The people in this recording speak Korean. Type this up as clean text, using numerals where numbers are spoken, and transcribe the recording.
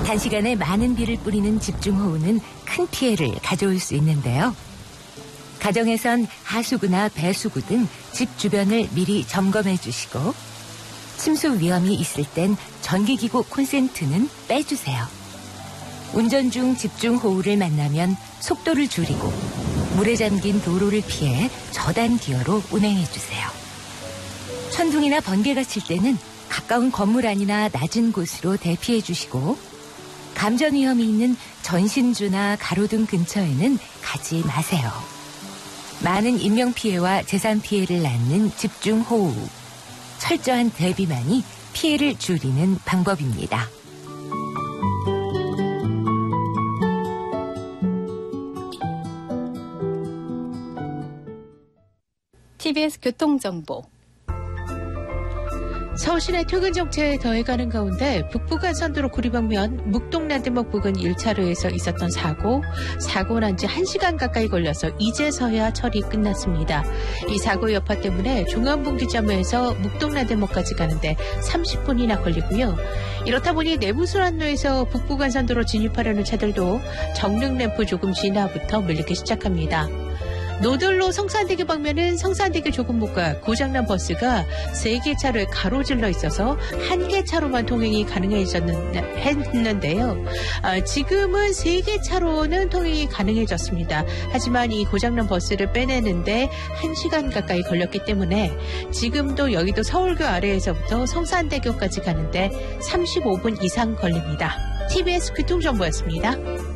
단시간에 많은 비를 뿌리는 집중호우는 큰 피해를 가져올 수 있는데요. 가정에선 하수구나 배수구 등 집 주변을 미리 점검해 주시고 침수 위험이 있을 땐 전기기구 콘센트는 빼주세요. 운전 중 집중호우를 만나면 속도를 줄이고 물에 잠긴 도로를 피해 저단 기어로 운행해 주세요. 천둥이나 번개가 칠 때는 가까운 건물 안이나 낮은 곳으로 대피해 주시고 감전 위험이 있는 전신주나 가로등 근처에는 가지 마세요. 많은 인명피해와 재산피해를 낳는 집중호우. 철저한 대비만이 피해를 줄이는 방법입니다. TBS 교통정보. 서울시내 퇴근 정체에 더해가는 가운데 북부간선도로 구리방면 묵동나들목 부근 1차로에서 있었던 사고 난 지 1시간 가까이 걸려서 이제서야 처리 끝났습니다. 이 사고 여파 때문에 중앙분기점에서 묵동나들목까지 가는데 30분이나 걸리고요. 이렇다 보니 내부순환로에서 북부간선도로 진입하려는 차들도 정릉램프 조금 지나부터 밀리기 시작합니다. 노들로 성산대교 방면은 성산대교 조금목과 고장난 버스가 3개 차로에 가로질러 있어서 1개 차로만 통행이 가능했는데요. 지금은 3개 차로는 통행이 가능해졌습니다. 하지만 이 고장난 버스를 빼내는데 1시간 가까이 걸렸기 때문에 지금도 여의도 서울교 아래에서부터 성산대교까지 가는데 35분 이상 걸립니다. TBS 교통정보였습니다.